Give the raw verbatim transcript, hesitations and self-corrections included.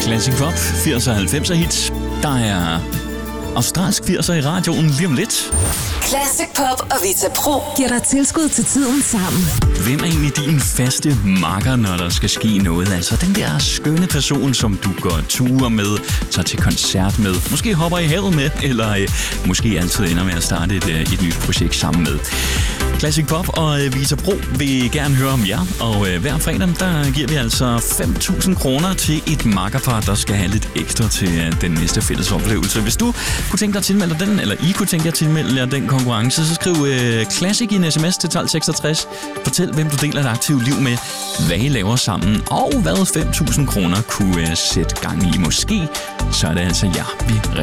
Classic Pop, firserne og halvfemser hits. Der er australsk firser i radioen lige om lidt. Classic Pop og Vita Pro giver dig tilskud til tiden sammen. Hvem er egentlig din faste makker, når der skal ske noget? Altså den der skønne person, som du går ture med, tager til koncert med, måske hopper i havet med, eller øh, måske altid ender med at starte et, øh, et nyt projekt sammen med. Classic Pop og øh, Vita Pro vil gerne høre om jer, og øh, hver fredag, der giver vi altså fem tusind kroner til et makkerpar, der skal have lidt ekstra til øh, den næste fælles oplevelse. Hvis du kunne tænke dig at tilmelde den, eller I kunne tænke jer at tilmelde jer den konkurrence, så skriv øh, Classic i en sms til tolv seksogtres. Fortæl, hvem du deler et aktivt liv med, hvad I laver sammen, og hvad fem tusind kroner kunne øh, sætte gang i. Måske så er det altså jer, vi